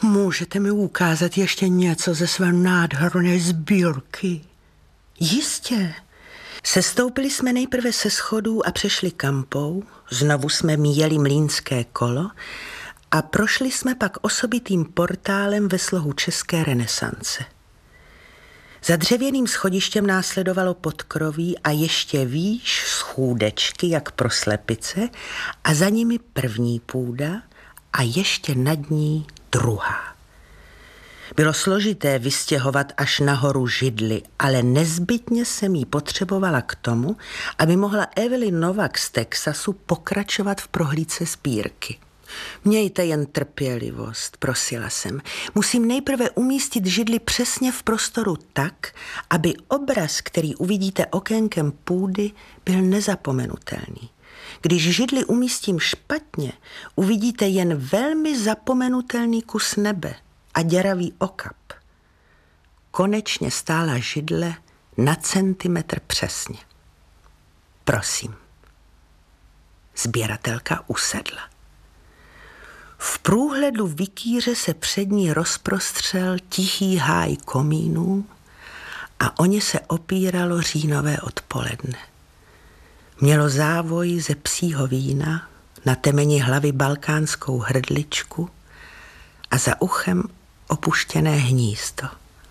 Můžete mi ukázat ještě něco ze své nádherné sbírky? Jistě. Sestoupili jsme nejprve se schodů a přešli kampou, znovu jsme míjeli Mlýnské kolo a prošli jsme pak osobitým portálem ve slohu české renesance. Za dřevěným schodištěm následovalo podkroví a ještě výš schůdečky, jak pro slepice, a za nimi první půda a ještě nad ní druhá. Bylo složité vystěhovat až nahoru židli, ale nezbytně jsem jí potřebovala k tomu, aby mohla Evelyn Novak z Texasu pokračovat v prohlídce sbírky. Mějte jen trpělivost, prosila jsem. Musím nejprve umístit židli přesně v prostoru tak, aby obraz, který uvidíte okénkem půdy, byl nezapomenutelný. Když židli umístím špatně, uvidíte jen velmi zapomenutelný kus nebe a děravý okap. Konečně stála židle na centimetr přesně. Prosím. Sběratelka usedla. V průhledu vikýře se před ní rozprostřel tichý háj komínů a o ně se opíralo říjnové odpoledne. Mělo závoj ze psího vína, na temeni hlavy balkánskou hrdličku a za uchem opuštěné hnízdo.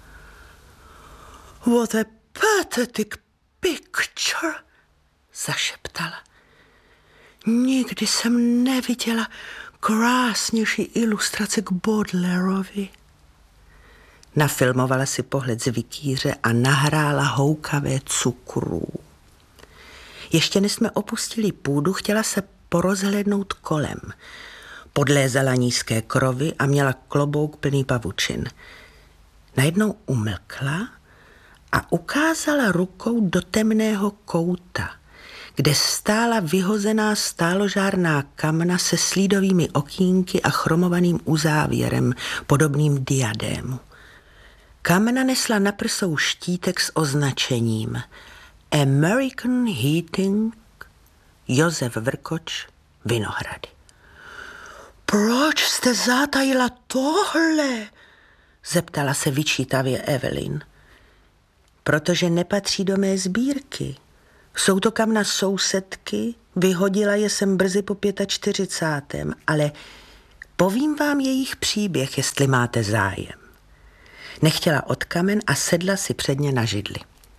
What a pathetic picture, zašeptala. Nikdy jsem neviděla krásnější ilustrace k Baudelaireovi. Nafilmovala si pohled z vikýře a nahrála houkavé cukrů. Ještě než jsme opustili půdu, chtěla se porozhlédnout kolem. Podlézala nízké krovy a měla klobouk plný pavučin. Najednou umlkla a ukázala rukou do temného kouta, kde stála vyhozená stáložárná kamna se slídovými okýnky a chromovaným uzávěrem, podobným diadému. Kamna nesla na prsou štítek s označením American Heating, Josef Vrkoč, Vinohrady. Proč jste zatajila tohle? Zeptala se vyčítavě Evelyn. Protože nepatří do mé sbírky. Jsou to kamna sousedky, vyhodila je sem brzy po 45. Ale povím vám jejich příběh, jestli máte zájem. Nechtěla od kamen a sedla si předně na židli.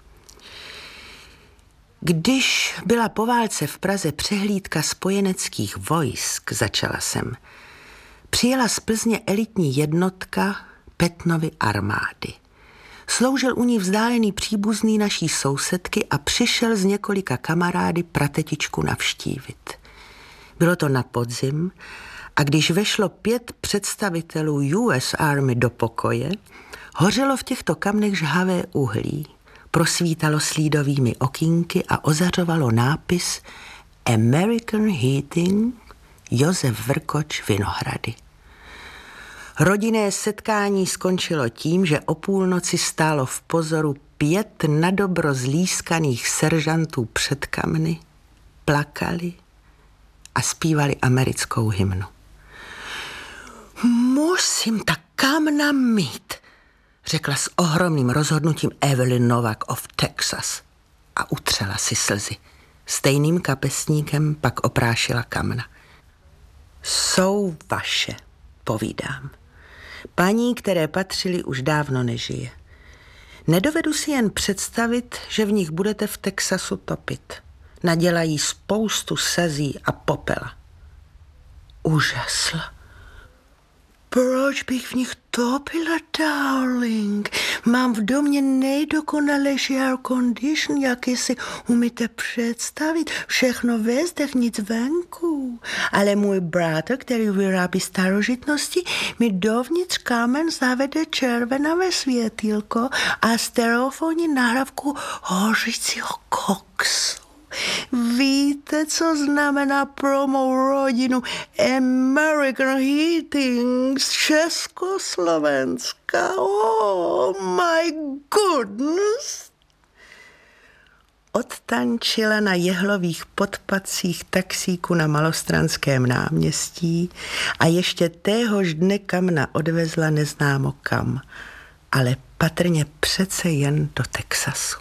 Když byla po válce v Praze přehlídka spojeneckých vojsk, začala jsem, přijela z Plzně elitní jednotka Petnovy armády. Sloužil u ní vzdálený příbuzný naší sousedky a přišel s několika kamarády pratetičku navštívit. Bylo to na podzim a když vešlo 5 představitelů US Army do pokoje, hořelo v těchto kamnech žhavé uhlí, prosvítalo slídovými okýnky a ozařovalo nápis American Heating, Josef Vrkoč, Vinohrady. Rodinné setkání skončilo tím, že o půlnoci stálo v pozoru 5 nadobro zlískaných seržantů před kamny, plakali a zpívali americkou hymnu. Musím ta kamna mít, řekla s ohromným rozhodnutím Evelyn Novak of Texas a utřela si slzy. Stejným kapesníkem pak oprášila kamna. Jsou vaše, povídám. Paní, které patřily, už dávno nežije. Nedovedu si jen představit, že v nich budete v Texasu topit. Nadělají spoustu sazí a popela. Užasla. Proč bych v nich topila, darling? Mám v domě nejdokonalejší air condition, jaký si umíte představit. Všechno ve zdech, nic venku. Ale můj bratr, který vyrábí starožitnosti, mi dovnitř kamen zavede červenavé světýlko a stereofonní nahrávku hořícího koksu. Víte, co znamená pro mou rodinu American Heating z Československa? Oh my goodness! odtančila na jehlových podpacích taxíku na Malostranském náměstí a ještě téhož dne Kamna odvezla neznámo kam, ale patrně přece jen do Texasu.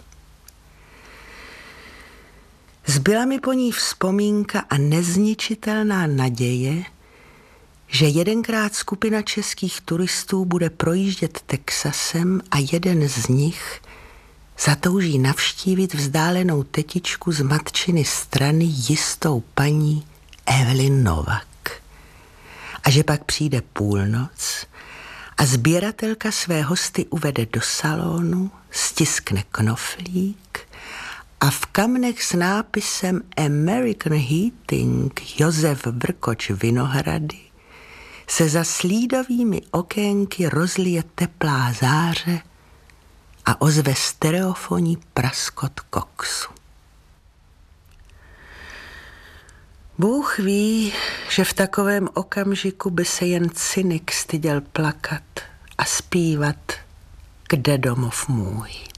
Zbyla mi po ní vzpomínka a nezničitelná naděje, že jedenkrát skupina českých turistů bude projíždět Texasem a jeden z nich zatouží navštívit vzdálenou tetičku z matčiny strany, jistou paní Evelyn Novak. A že pak přijde půlnoc a sběratelka své hosty uvede do salonu, stiskne knoflík a v kamnech s nápisem American Heating Josef Vrkoč Vinohrady se za slídovými okénky rozlije teplá záře a ozve stereofonní praskot koksu. Bůh ví, že v takovém okamžiku by se jen cynik styděl plakat a zpívat Kde domov můj.